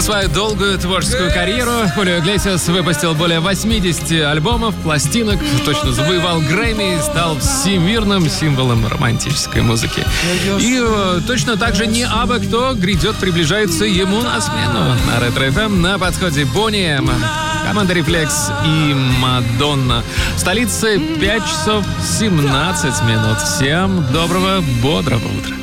За свою долгую творческую карьеру Хулио Иглесиас выпустил более 80 альбомов, пластинок, точно завоевал Грэмми и стал всемирным символом романтической музыки. И точно так же не абы кто грядет, приближается ему на смену. На Ретро-ФМ на подходе Бонни М, команда Рефлекс и Мадонна. В столице 5 часов 17 минут. Всем доброго, бодрого утра.